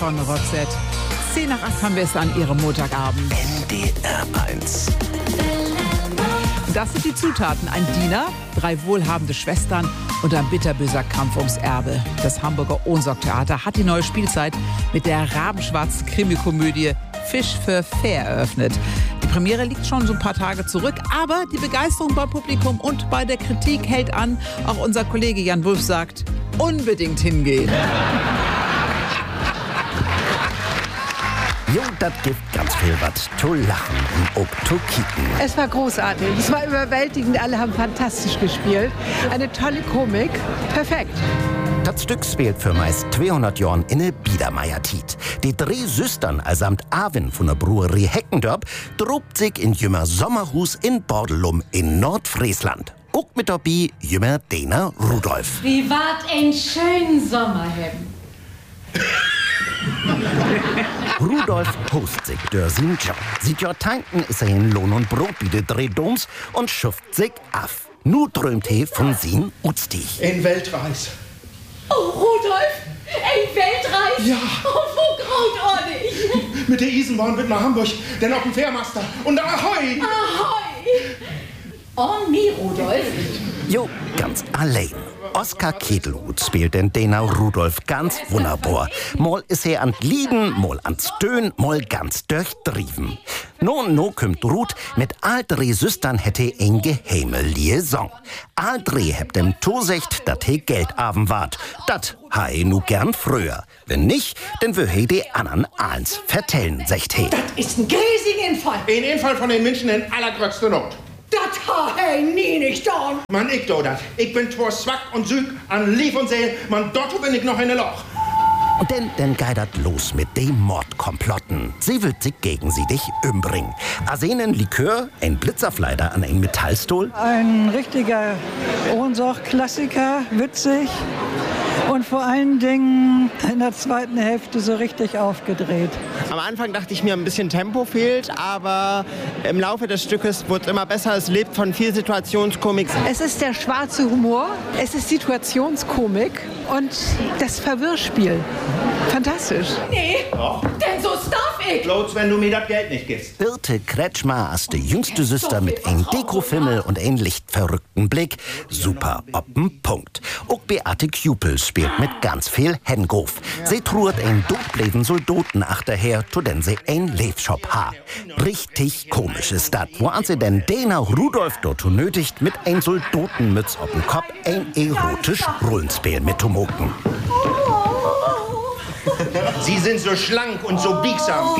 von Roxette. 10 nach 8 haben wir es an ihrem Montagabend. NDR 1. Das sind die Zutaten. Ein Diener, 3 wohlhabende Schwestern und ein bitterböser Kampf ums Erbe. Das Hamburger Ohnsorg-Theater hat die neue Spielzeit mit der rabenschwarzen Krimikomödie Fisch für Fair eröffnet. Die Premiere liegt schon so ein paar Tage zurück, aber die Begeisterung beim Publikum und bei der Kritik hält an. Auch unser Kollege Jan Wulff sagt, unbedingt hingehen. Jo, das gibt ganz viel was zu lachen und ob zu kicken. Es war großartig, es war überwältigend, alle haben fantastisch gespielt. Eine tolle Komik, perfekt. Das Stück spielt für meist 200 Jahren in der Biedermeier-Tit. Die 3 Süstern allsamt Arvin von der Brewerie Heckendorp drobt sich in jümmer Sommerhus in Bordelum in Nordfriesland. Auch mit dabei jümmer Dena Rudolf. Privat einen schönen Sommer haben. Rudolf toast sich durch seinen Job. Sieht ja tanken ist er in Lohn und Brot wie der Drehdoms und schufft sich af. Nu träumt er von sin Utstich. Ein Weltreis. Oh, Rudolf, ein Weltreis? Ja. Oh, wo graut ordentlich. Mit der Isenbahn wird nach Hamburg, denn auf dem Fährmaster. Und Ahoi! Ahoi! On me, Rudolf. Jo, ganz allein. Oskar Ketelhut spielt den Dena Rudolf ganz wunderbar. Mal ist er an Lieden, mal an Stöhn, mal ganz durchdriven. No kümmt Ruth, mit all 3 Süstern hätte ein geheime Liaison. All 3 hebt dem Tosecht, dat he Geldaben wart. Dat ha he nu gern früher. Wenn nicht, dann wö he die anderen ahns vertellen, secht he. Das ist ein riesiger Infall. Ein Infall von den Menschen in allergrößter Not. Das ha hey nie nicht getan. Man, ich do dat. Ich bin zwar zwack und süg an Lief und Seel, man, dort bin ich noch in der Loch. Und dann geidert los mit dem Mordkomplotten. Sie will sich gegen sie dich umbringen. Arsenen Likör, ein Blitzerfleider an ein Metallstuhl. Ein richtiger Ohnsorg-Klassiker, witzig und vor allen Dingen in der zweiten Hälfte so richtig aufgedreht. Am Anfang dachte ich mir, ein bisschen Tempo fehlt, aber im Laufe des Stückes wird es immer besser. Es lebt von viel Situationskomik. Es ist der schwarze Humor, es ist Situationskomik und das Verwirrspiel. Fantastisch. Nee, denn so darf ich. Bloß, wenn du mir das Geld nicht gibst. Birte Kretschmer als die jüngste Süster mit ein Dekofimmel und ein lichtverrückten Blick. Super ob'n Punkt. Auch Beate Kjupel spielt mit ganz viel Hengof. Sie truert ein dotbläden Soldaten achterher, zu den sie ein Lebshop ha. Richtig komisch ist das, wo an sie denn Dena Rudolf dort nötigt, mit ein Soldatenmütz ob'n Kopf ein erotisch Rollenspiel mit zu mucken. Sie sind so schlank und so biegsam.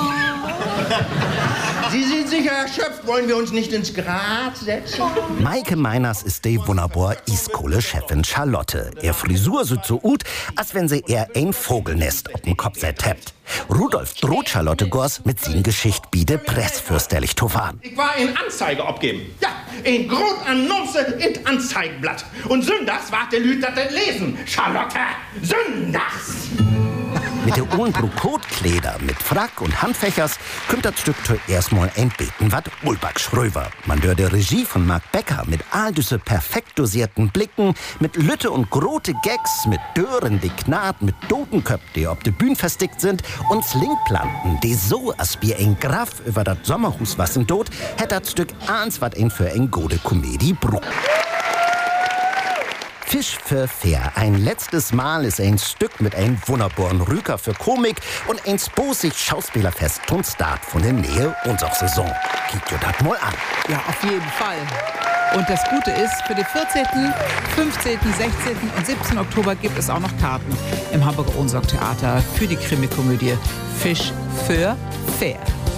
Sie sind sicher erschöpft. Wollen wir uns nicht ins Grat setzen? Maike Meiners ist die wunderbar Iskohle-Chefin Charlotte. Ihr Frisur sieht so gut, als wenn sie eher ein Vogelnest auf dem Kopf hebt. Rudolf droht Charlotte Gors mit sin Geschicht biede pressfürsterlich Tovan. Ich war in Anzeige abgeben. Ja, in Grund Annonce in Anzeigenblatt. Und sündags wart der Lüd, dat den lesen. Charlotte, sündags! Mit der Ohrenbruch-Kotkleider mit Frack und Handfächers kommt das Stück zuerst mal ein Beten wat Ulbach schröver. Man hört der Regie von Marc Becker mit all diese perfekt dosierten Blicken, mit Lütte und grote Gags, mit Dören, die knarrt, mit Dotenköpf, die auf der Bühne verstickt sind und Slingplanten, die so als wie ein Graf über das Sommerhus wassen dort, hätt das Stück eins wat ein für ein gode Komödie bruch. Fisch für Fair. Ein letztes Mal ist ein Stück mit einem wunderbaren Rüker für Komik und ein sposig Schauspielerfest zum Start von der Nähe unserer Saison. Kickt ihr das mal an. Ja, auf jeden Fall. Und das Gute ist, für den 14., 15., 16. und 17. Oktober gibt es auch noch Karten im Hamburger Ohnsorg-Theater für die Krimikomödie Fisch für Fair.